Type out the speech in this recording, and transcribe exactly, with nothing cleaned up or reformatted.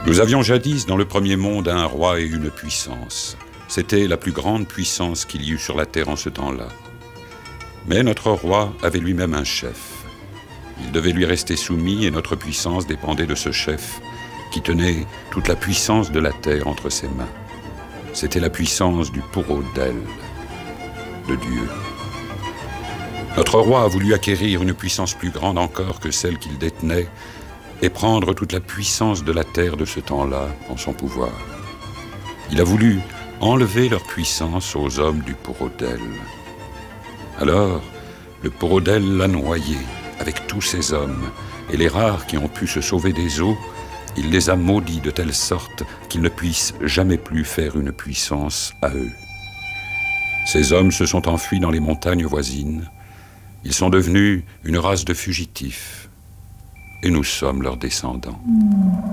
Nous avions jadis dans le premier monde un roi et une puissance. C'était la plus grande puissance qu'il y eut sur la terre en ce temps-là. Mais notre roi avait lui-même un chef. Il devait lui rester soumis et notre puissance dépendait de ce chef qui tenait toute la puissance de la terre entre ses mains. C'était la puissance du pourreau d'aile de Dieu. Notre roi a voulu acquérir une puissance plus grande encore que celle qu'il détenait et prendre toute la puissance de la terre de ce temps-là en son pouvoir. Il a voulu enlever leur puissance aux hommes du pourreau d'aile. Alors, le pourreau d'aile l'a noyé avec tous ces hommes, et les rares qui ont pu se sauver des eaux, il les a maudits de telle sorte qu'ils ne puissent jamais plus faire une puissance à eux. Ces hommes se sont enfuis dans les montagnes voisines. Ils sont devenus une race de fugitifs, et nous sommes leurs descendants.